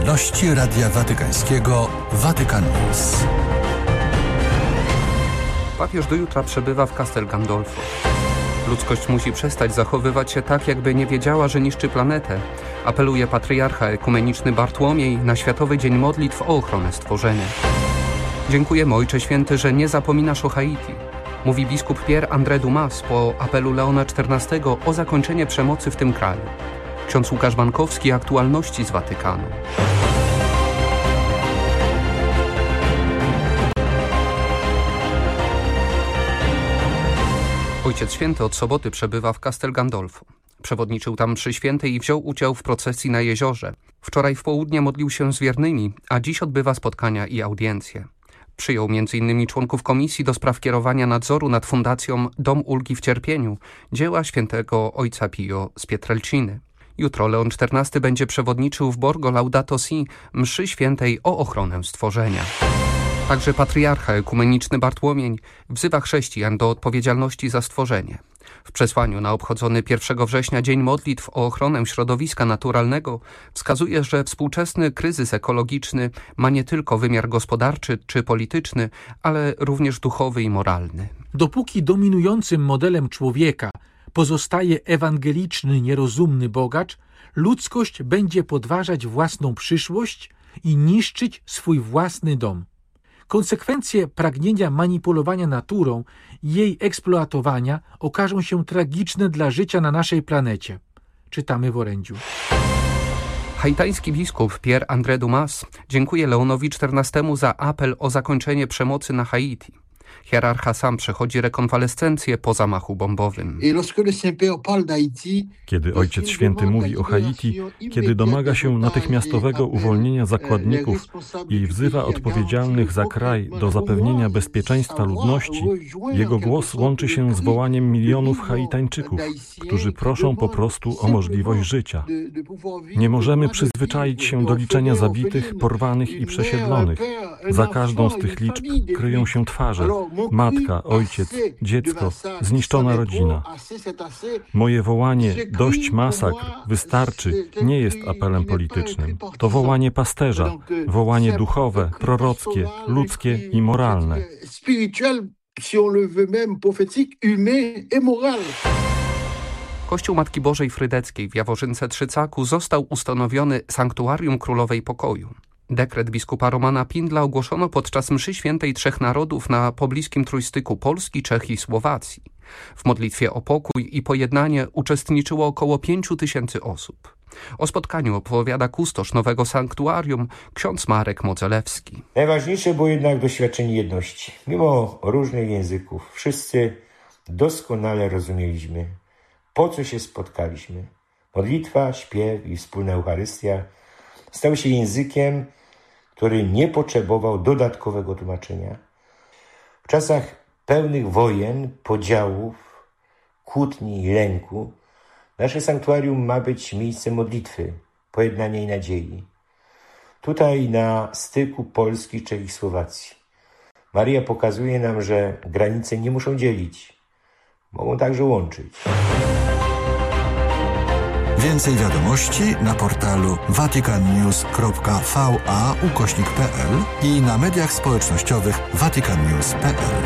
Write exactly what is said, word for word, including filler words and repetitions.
Aktualności Radia Watykańskiego Vatican News. Papież do jutra przebywa w Castel Gandolfo. Ludzkość musi przestać zachowywać się tak, jakby nie wiedziała, że niszczy planetę. Apeluje patriarcha ekumeniczny Bartłomiej na Światowy Dzień Modlitw o ochronę stworzenia. Dziękujemy, Ojcze Święty, że nie zapominasz o Haiti. Mówi biskup Pierre André Dumas po apelu Leona czternastego o zakończenie przemocy w tym kraju. Ksiądz Łukasz Bankowski, aktualności z Watykanu. Ojciec Święty od soboty przebywa w Castel Gandolfo. Przewodniczył tam mszy świętej i wziął udział w procesji na jeziorze. Wczoraj w południe modlił się z wiernymi, a dziś odbywa spotkania i audiencje. Przyjął między innymi członków Komisji do spraw kierowania nadzoru nad Fundacją Dom Ulgi w Cierpieniu, dzieła świętego ojca Pio z Pietrelciny. Jutro Leon czternasty będzie przewodniczył w Borgo Laudato Si mszy świętej o ochronę stworzenia. Także patriarcha ekumeniczny Bartłomiej wzywa chrześcijan do odpowiedzialności za stworzenie. W przesłaniu na obchodzony pierwszego września Dzień Modlitw o ochronę środowiska naturalnego wskazuje, że współczesny kryzys ekologiczny ma nie tylko wymiar gospodarczy czy polityczny, ale również duchowy i moralny. Dopóki dominującym modelem człowieka pozostaje ewangeliczny, nierozumny bogacz, ludzkość będzie podważać własną przyszłość i niszczyć swój własny dom. Konsekwencje pragnienia manipulowania naturą i jej eksploatowania okażą się tragiczne dla życia na naszej planecie. Czytamy w orędziu. Haitański biskup Pierre André Dumas dziękuje Leonowi czternastemu za apel o zakończenie przemocy na Haiti. Hierarcha sam przechodzi rekonwalescencję po zamachu bombowym. Kiedy Ojciec Święty mówi o Haiti, kiedy domaga się natychmiastowego uwolnienia zakładników i wzywa odpowiedzialnych za kraj do zapewnienia bezpieczeństwa ludności, jego głos łączy się z wołaniem milionów Haitańczyków, którzy proszą po prostu o możliwość życia. Nie możemy przyzwyczaić się do liczenia zabitych, porwanych i przesiedlonych. Za każdą z tych liczb kryją się twarze. Matka, ojciec, dziecko, zniszczona rodzina. Moje wołanie dość masakr, wystarczy, nie jest apelem politycznym. To wołanie pasterza, wołanie duchowe, prorockie, ludzkie i moralne. Kościół Matki Bożej Frydeckiej w Jaworzynce Trzycaku został ustanowiony Sanktuarium Królowej Pokoju. Dekret biskupa Romana Pindla ogłoszono podczas mszy świętej Trzech Narodów na pobliskim trójstyku Polski, Czech i Słowacji. W modlitwie o pokój i pojednanie uczestniczyło około pięciu tysięcy osób. O spotkaniu opowiada kustosz nowego sanktuarium, ksiądz Marek Modzelewski. Najważniejsze było jednak doświadczenie jedności. Mimo różnych języków, wszyscy doskonale rozumieliśmy, po co się spotkaliśmy. Modlitwa, śpiew i wspólna Eucharystia stały się językiem, który nie potrzebował dodatkowego tłumaczenia. W czasach pełnych wojen, podziałów, kłótni i lęku, nasze sanktuarium ma być miejscem modlitwy, pojednania i nadziei. Tutaj na styku Polski, Czech i Słowacji Maria pokazuje nam, że granice nie muszą dzielić, mogą także łączyć. Więcej wiadomości na portalu vaticannews kropka va ukośnik pe el i na mediach społecznościowych vaticannews kropka pe el.